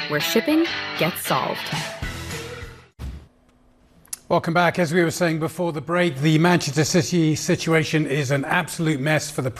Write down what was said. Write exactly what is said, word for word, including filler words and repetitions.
where shipping gets solved. Welcome back. As we were saying before the break, the Manchester City situation is an absolute mess for the